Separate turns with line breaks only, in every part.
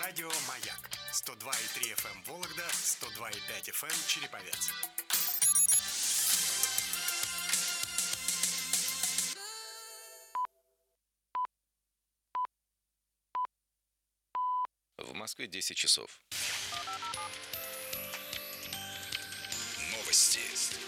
Радио «Маяк». 102,3 FM Вологда, 102,5 FM Череповец.
В Москве 10 часов.
Новости.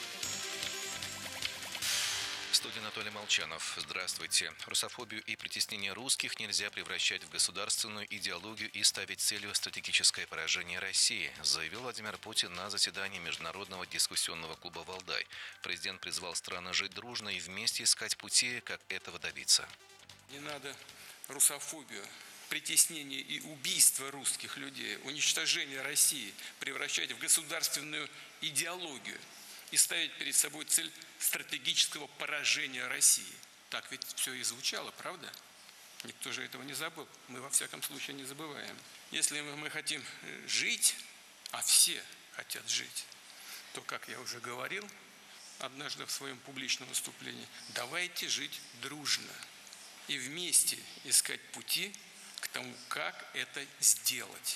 В студии Анатолий Молчанов. Здравствуйте. Русофобию и притеснение русских нельзя превращать в государственную идеологию и ставить целью стратегическое поражение России, заявил Владимир Путин на заседании Международного дискуссионного клуба «Валдай». Президент призвал страны жить дружно и вместе искать пути, как этого добиться.
Не надо русофобию, притеснение и убийство русских людей, уничтожение России превращать в государственную идеологию и ставить перед собой цель стратегического поражения России. Так ведь все и звучало, правда? Никто же этого не забыл. Мы во всяком случае не забываем. Если мы хотим жить, а все хотят жить, то, как я уже говорил однажды в своем публичном выступлении, давайте жить дружно и вместе искать пути к тому, как это сделать.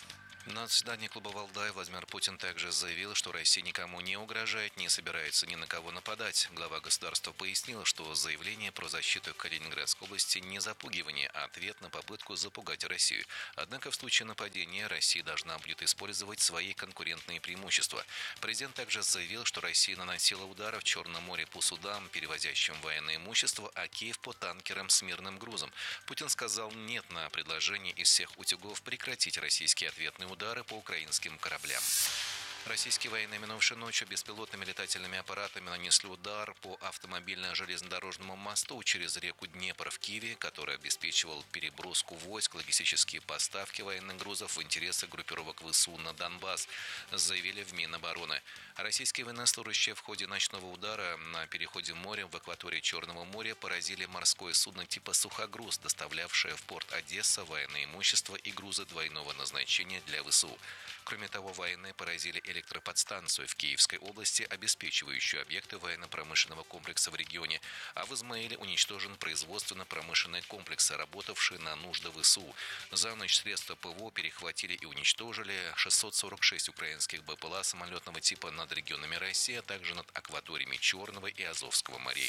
На заседании клуба «Валдай» Владимир Путин также заявил, что Россия никому не угрожает, не собирается ни на кого нападать. Глава государства пояснил, что заявление про защиту Калининградской области не запугивание, а ответ на попытку запугать Россию. Однако в случае нападения Россия должна будет использовать свои конкурентные преимущества. Президент также заявил, что Россия наносила удары в Черном море по судам, перевозящим военное имущество, а Киев по танкерам с мирным грузом. Путин сказал «нет» на предложение из всех утюгов прекратить российские ответные удары по украинским кораблям. Российские военные минувшей ночью беспилотными летательными аппаратами нанесли удар по автомобильно-железнодорожному мосту через реку Днепр в Киеве, который обеспечивал переброску войск, логистические поставки военных грузов в интересы группировок ВСУ на Донбасс, заявили в Минобороны. Российские военнослужащие в ходе ночного удара на переходе морем в акватории Черного моря поразили морское судно типа «Сухогруз», доставлявшее в порт Одесса военное имущество и грузы двойного назначения для ВСУ. Кроме того, военные поразили электроподстанцию в Киевской области, обеспечивающую объекты военно-промышленного комплекса в регионе, а в Измаиле уничтожен производственно-промышленный комплекс, работавший на нужды ВСУ. За ночь средства ПВО перехватили и уничтожили 646 украинских БПЛА самолетного типа над регионами России, а также над акваториями Черного и Азовского морей.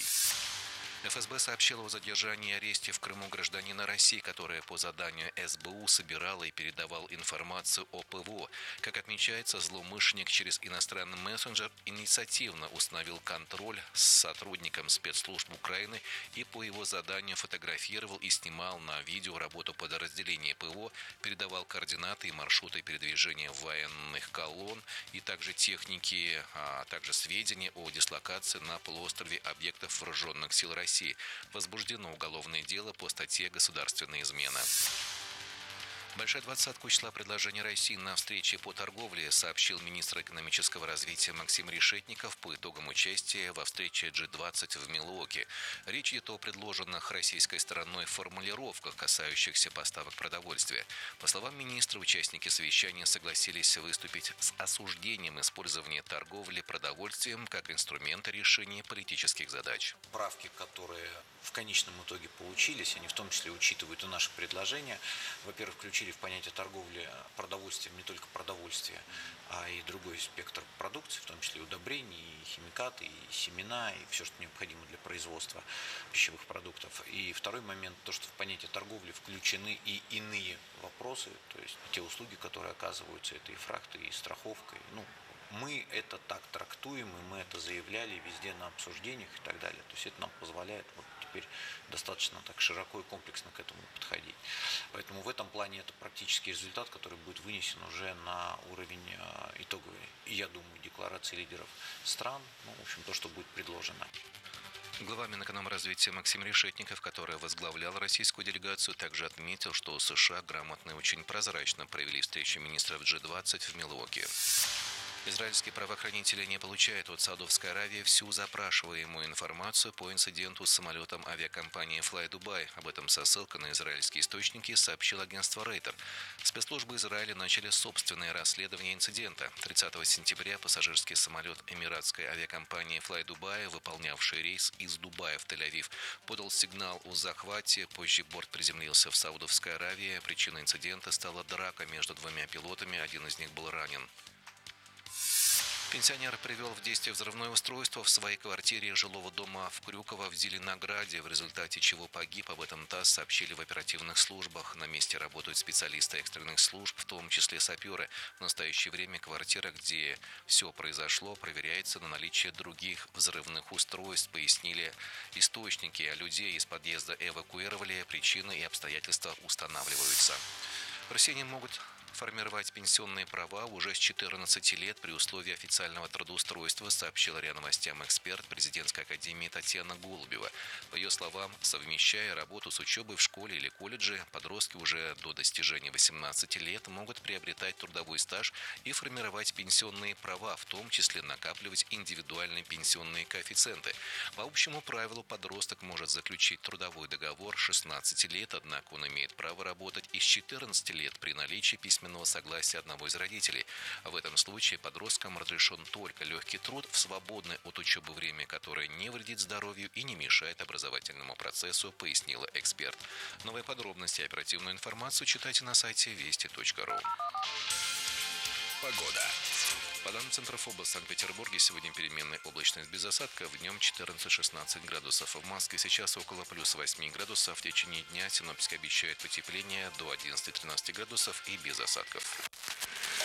ФСБ сообщила о задержании и аресте в Крыму гражданина России, который по заданию СБУ собирал и передавал информацию о ПВО. Как отмечается, злоумышленник через иностранный мессенджер инициативно установил контроль с сотрудником спецслужб Украины и по его заданию фотографировал и снимал на видео работу подразделения ПВО, передавал координаты и маршруты передвижения военных колонн и также техники, а также сведения о дислокации на полуострове объектов вооруженных сил России. Возбуждено уголовное дело по статье «Государственная измена». Большая двадцатка учла предложений России на встрече по торговле, сообщил министр экономического развития Максим Решетников по итогам участия во встрече G20 в Милуоке. Речь идет о предложенных российской стороной формулировках, касающихся поставок продовольствия. По словам министра, участники совещания согласились выступить с осуждением использования торговли продовольствием как инструмента решения политических задач.
Правки, которые в конечном итоге получились, они в том числе учитывают и наши предложения. Во-первых, включили в понятие торговли продовольствием не только продовольствие, а и другой спектр продукции, в том числе и удобрений, и химикаты, и семена, и все, что необходимо для производства пищевых продуктов. И второй момент, то, что в понятие торговли включены и иные вопросы, то есть те услуги, которые оказываются, это и фрахты, и страховка. Мы это так трактуем, и мы это заявляли везде на обсуждениях и так далее. То есть это нам позволяет теперь достаточно так широко и комплексно к этому подходить. Поэтому в этом плане это практический результат, который будет вынесен уже на уровень итоговой, и я думаю, декларации лидеров стран, в общем, то, что будет предложено.
Глава Минэкономразвития Максим Решетников, который возглавлял российскую делегацию, также отметил, что США грамотно и очень прозрачно провели встречу министров G20 в Милуоке. Израильские правоохранители не получают от Саудовской Аравии всю запрашиваемую информацию по инциденту с самолетом авиакомпании Fly Dubai. Об этом со ссылкой на израильские источники сообщил агентство Рейтер. Спецслужбы Израиля начали собственное расследование инцидента. 30 сентября пассажирский самолет эмиратской авиакомпании Fly Dubai, выполнявший рейс из Дубая в Тель-Авив, подал сигнал о захвате. Позже борт приземлился в Саудовской Аравии. Причиной инцидента стала драка между двумя пилотами. Один из них был ранен. Пенсионер привел в действие взрывное устройство в своей квартире жилого дома в Крюково в Зеленограде, в результате чего погиб. Об этом ТАСС сообщили в оперативных службах. На месте работают специалисты экстренных служб, в том числе саперы. В настоящее время квартира, где все произошло, проверяется на наличие других взрывных устройств, пояснили источники. А людей из подъезда эвакуировали, причины и обстоятельства устанавливаются. Россияне могут формировать пенсионные права уже с 14 лет при условии официального трудоустройства, сообщила РИА Новостям эксперт президентской академии Татьяна Голубева. По ее словам, совмещая работу с учебой в школе или колледже, подростки уже до достижения 18 лет могут приобретать трудовой стаж и формировать пенсионные права, в том числе накапливать индивидуальные пенсионные коэффициенты. По общему правилу, подросток может заключить трудовой договор с 16 лет, однако он имеет право работать и с 14 лет при наличии письменного согласия одного из родителей. В этом случае подросткам разрешен только легкий труд в свободное от учебы время, которое не вредит здоровью и не мешает образовательному процессу, пояснила эксперт. Новые подробности и оперативную информацию читайте на сайте вести.ру.
Погода.
По данным Центрофоба, в Санкт-Петербурге сегодня переменная облачность без осадков, днем 14-16 градусов. В Москве сейчас около плюс 8 градусов. В течение дня синоптики обещают потепление до 11-13 градусов и без осадков.